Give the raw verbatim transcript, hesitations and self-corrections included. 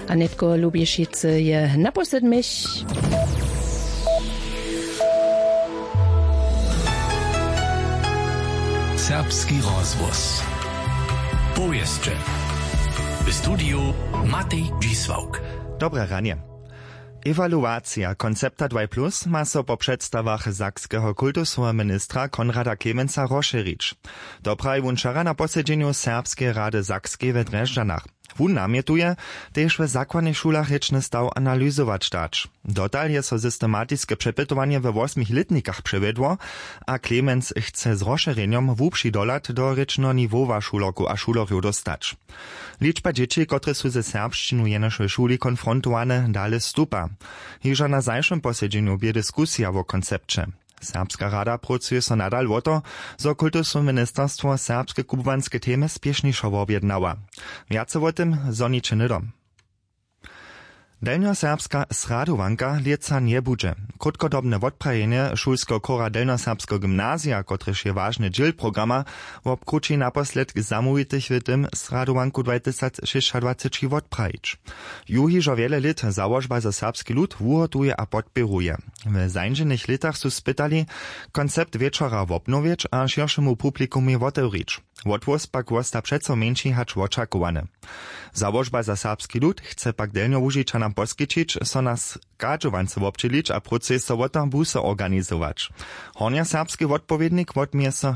Anetko Lubiešice je naposled myš. Serbski rozvoz. Powieszcze. W studiu Matej Dzisłauk. Dobre ranie. Ewaluacja koncepta dva plus ma so po przedstawach sakskeho kultusowego ministra Konrada Klemensa rozszerzyć. Dopraj wun wczoraj na posiedzeniu Serbskiej Rady Sakskiej w Dreżdżanach. Wun namietuje, tež w zakładnych szulach rečny staw analizować dać. Dotal je so systematiskie przepytowanie we osmich litnikach przewiedło, a Klemens chce z rozszerzeniem wupši dolat do rečno niwowa šuloku a šulorju dostać. Liczba dzieci, które są ze serbszczynu jenoszej szuli konfrontowane, dalej stupa. Hižo na zajszym posiedzeniu bie dyskusja o koncepcie. Serbska rada pracuje so nadal o to, zo kultusne ministerstwo serbskie kubanskie temy spieszniejszo objednała. Wiace o tym zoniczy nydom. Delnjoserbska sradowanka lieca nie budże. Krótkodobne odprajenie szulskiego kora Delnjoserbskiego gimnazja, kotrež je ważny dziel programa, obkruči naposled zamówitych w tym sradowanku dwa tysiące szesnadvacet odprajić. Juhi żo wiele lit założba za serbski lud wuhotuje a podpieruje. W zańdźenych litach su spytali koncept wieczora obnowić a szerszemu publikumie otewrić. Odwóz pak wosta przeco mniejszy hacz oczakowany. Założba za serbski lud chce pak delnjo užiča nam poskyčić, so nas gadżowance občilić a proces so o tam buso organizować. Hornja serbski odpowiednik odmie so